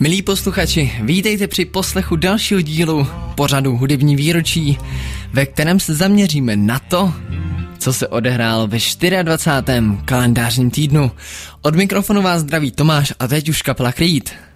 Milí posluchači, vítejte při poslechu dalšího dílu pořadu Hudební výročí, ve kterém se zaměříme na to, co se odehrálo ve 24. kalendářním týdnu. Od mikrofonu vás zdraví Tomáš a teď už kapela Creed.